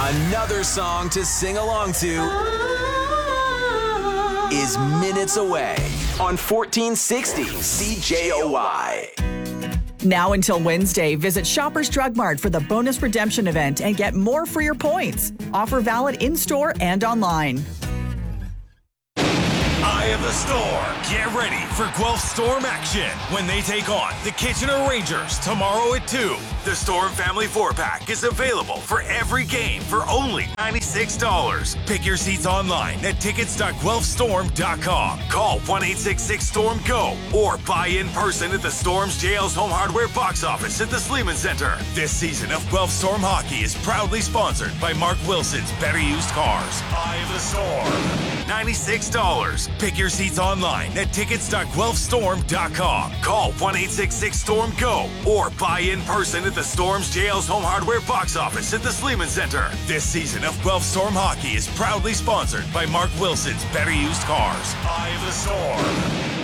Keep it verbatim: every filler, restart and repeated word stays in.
Another song to sing along to is Minutes Away on fourteen sixty C J O Y. Now until Wednesday, visit Shoppers Drug Mart for the bonus redemption event and get more for your points. Offer valid in-store and online. Eye of the Storm. Get ready for Guelph Storm action when they take on the Kitchener Rangers tomorrow at two. The Storm Family four-pack is available for every game for only ninety-six dollars. Pick your seats online at tickets dot guelph storm dot com. Call one eight six six storm go or buy in person at the Storm's J L's Home Hardware box office at the Sleeman Center. This season of Guelph Storm hockey is proudly sponsored by Mark Wilson's Better Used Cars. Eye of the Storm. ninety-six dollars. Pick your seats online at tickets dot guelph storm dot com. Call one eight six six storm go or buy in person at the Storm's J L's Home Hardware box office at the Sleeman Center. This season of Guelph Storm hockey is proudly sponsored by Mark Wilson's Better Used Cars. Eye of the Storm.